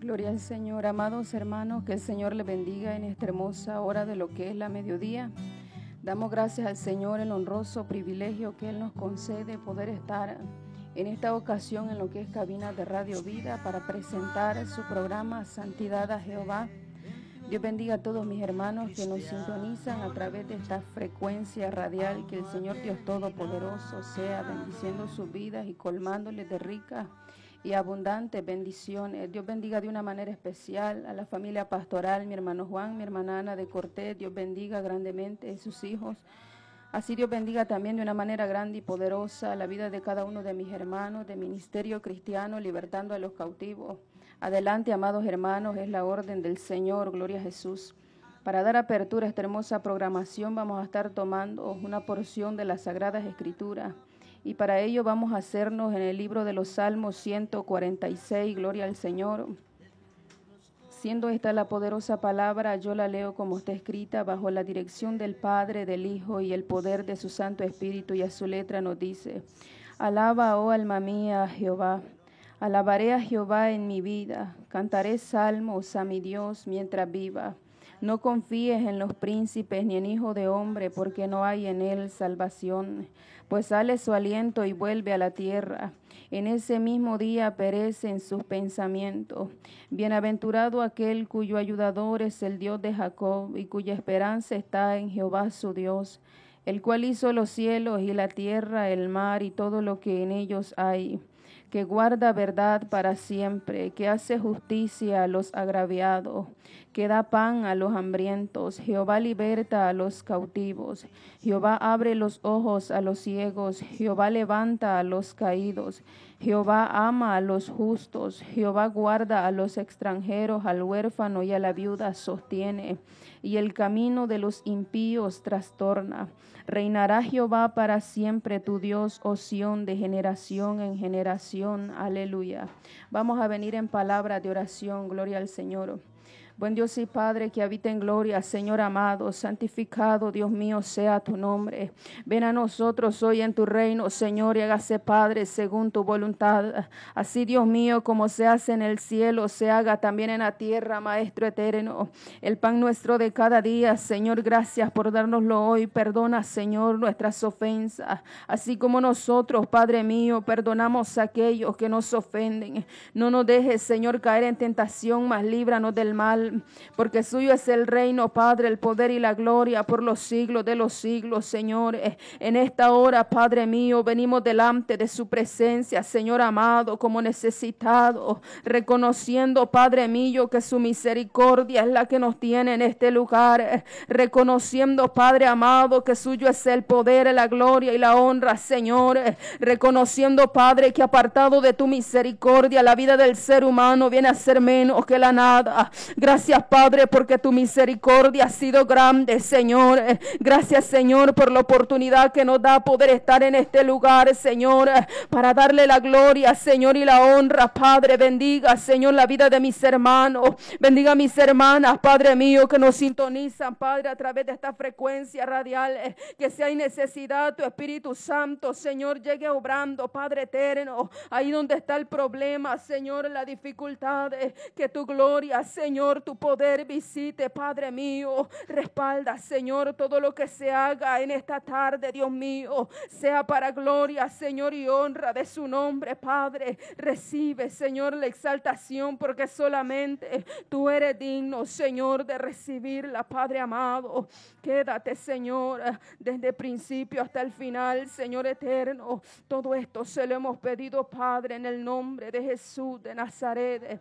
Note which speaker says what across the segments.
Speaker 1: Gloria al Señor, amados hermanos, que el Señor les bendiga en esta hermosa hora de lo que es la mediodía. Damos gracias al Señor el honroso privilegio que Él nos concede poder estar en esta ocasión en lo que es cabina de Radio Vida para presentar su programa Santidad a Jehová. Dios bendiga a todos mis hermanos que nos sintonizan a través de esta frecuencia radial. Que el Señor Dios Todopoderoso sea bendiciendo sus vidas y colmándoles de ricas y abundantes bendiciones. Dios bendiga de una manera especial a la familia pastoral, mi hermano Juan, mi hermana Ana de Cortés. Dios bendiga grandemente a sus hijos. Así Dios bendiga también de una manera grande y poderosa la vida de cada uno de mis hermanos de Ministerio Cristiano Libertando a los Cautivos. Adelante, amados hermanos, es la orden del Señor, gloria a Jesús. Para dar apertura a esta hermosa programación vamos a estar tomando una porción de las Sagradas Escrituras. Y para ello vamos a hacernos en el libro de los Salmos 146, gloria al Señor. Siendo esta la poderosa palabra, yo la leo como está escrita, bajo la dirección del Padre, del Hijo y el poder de su Santo Espíritu, y a su letra nos dice: Alaba, oh alma mía, a Jehová. Alabaré a Jehová en mi vida, cantaré salmos a mi Dios mientras viva. No confíes en los príncipes ni en hijo de hombre, porque no hay en él salvación. Pues sale su aliento y vuelve a la tierra. En ese mismo día perecen sus pensamientos. Bienaventurado aquel cuyo ayudador es el Dios de Jacob y cuya esperanza está en Jehová su Dios, el cual hizo los cielos y la tierra, el mar y todo lo que en ellos hay, que guarda verdad para siempre, que hace justicia a los agraviados, que da pan a los hambrientos. Jehová liberta a los cautivos. Jehová abre los ojos a los ciegos. Jehová levanta a los caídos. Jehová ama a los justos. Jehová guarda a los extranjeros, al huérfano y a la viuda sostiene. Y el camino de los impíos trastorna. Reinará Jehová para siempre tu Dios, oh Sión, de generación en generación. Aleluya. Vamos a venir en palabra de oración. Gloria al Señor. Buen Dios y Padre que habita en gloria, Señor amado, santificado, Dios mío, sea tu nombre. Ven a nosotros hoy en tu reino, Señor, y hágase, Padre, según tu voluntad. Así, Dios mío, como se hace en el cielo, se haga también en la tierra, Maestro eterno. El pan nuestro de cada día, Señor, gracias por dárnoslo hoy. Perdona, Señor, nuestras ofensas, así como nosotros, Padre mío, perdonamos a aquellos que nos ofenden. No nos dejes, Señor, caer en tentación, mas líbranos del mal. Porque suyo es el reino, Padre, el poder y la gloria por los siglos de los siglos, Señor. En esta hora, Padre mío, venimos delante de su presencia, Señor amado, como necesitado, reconociendo, Padre mío, que su misericordia es la que nos tiene en este lugar, reconociendo, Padre amado, que suyo es el poder, la gloria y la honra, Señor, reconociendo, Padre, que apartado de tu misericordia, la vida del ser humano viene a ser menos que la nada. Gracias, Padre, porque tu misericordia ha sido grande, Señor. Gracias, Señor, por la oportunidad que nos da poder estar en este lugar, Señor, para darle la gloria, Señor, y la honra. Padre, bendiga, Señor, la vida de mis hermanos. Bendiga a mis hermanas, Padre mío, que nos sintonizan, Padre, a través de esta frecuencia radial. Que si hay necesidad, tu Espíritu Santo, Señor, llegue obrando, Padre eterno. Ahí donde está el problema, Señor, la dificultad, que tu gloria, Señor, tu poder visite, Padre mío. Respalda, Señor, todo lo que se haga en esta tarde, Dios mío, sea para gloria, Señor, y honra de su nombre, Padre. Recibe, Señor, la exaltación, porque solamente tú eres digno, Señor, de recibirla, Padre amado. Quédate, Señor, desde el principio hasta el final, Señor eterno. Todo esto se lo hemos pedido, Padre, en el nombre de Jesús de Nazaret.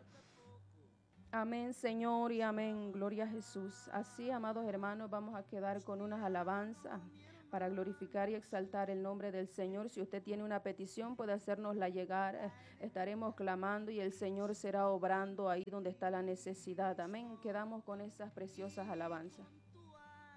Speaker 1: Amén, Señor, y amén. Gloria a Jesús. Así, amados hermanos, vamos a quedar con unas alabanzas para glorificar y exaltar el nombre del Señor. Si usted tiene una petición, puede hacérnosla llegar. Estaremos clamando y el Señor será obrando ahí donde está la necesidad. Amén. Quedamos con esas preciosas alabanzas.